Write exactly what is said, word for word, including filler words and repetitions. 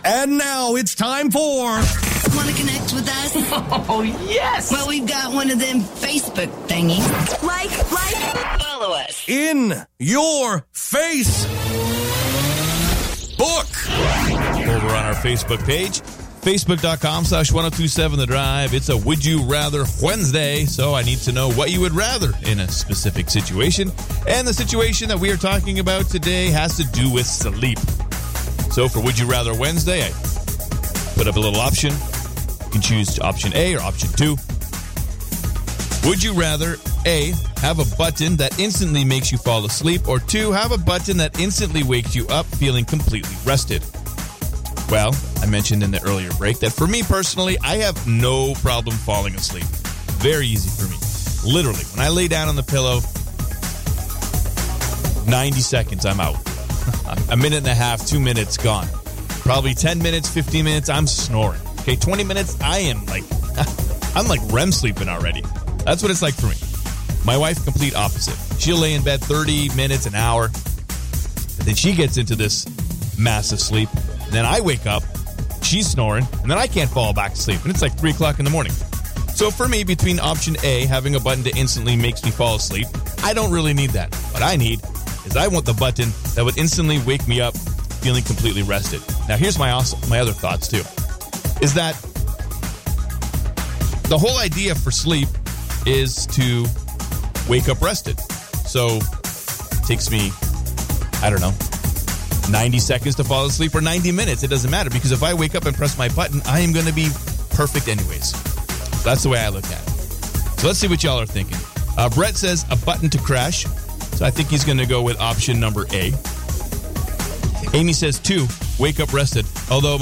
And now it's time for... Want to connect with us? Oh, yes! Well, we've got one of them Facebook thingies. Like, like, follow us. In Your Face Book. Over on our Facebook page, facebook.com slash 1027 The Drive. It's a Would You Rather Wednesday, so I need to know what you would rather in a specific situation. And the situation that we are talking about today has to do with sleep. So for Would You Rather Wednesday, I put up a little option. You can choose option A or option two. Would you rather A, have a button that instantly makes you fall asleep, or two, have a button that instantly wakes you up feeling completely rested? Well, I mentioned in the earlier break that for me personally, I have no problem falling asleep. Very easy for me. Literally, when I lay down on the pillow, ninety seconds, I'm out. A minute and a half, two minutes, gone. Probably ten minutes, fifteen minutes, I'm snoring. Okay, twenty minutes, I am like, I'm like R E M sleeping already. That's what it's like for me. My wife, complete opposite. She'll lay in bed thirty minutes, an hour, and then she gets into this massive sleep. And then I wake up, she's snoring, and then I can't fall back asleep. And it's like three o'clock in the morning. So for me, between option A, having a button that instantly makes me fall asleep, I don't really need that. What I need is I want the button that would instantly wake me up feeling completely rested. Now, here's my also, my other thoughts, too, is that the whole idea for sleep is to wake up rested. So it takes me, I don't know, ninety seconds to fall asleep or ninety minutes. It doesn't matter, because if I wake up and press my button, I am going to be perfect anyways. That's the way I look at it. So let's see what y'all are thinking. Uh, Brett says a button to crash. So I think he's going to go with option number A. Amy says two, wake up rested. Although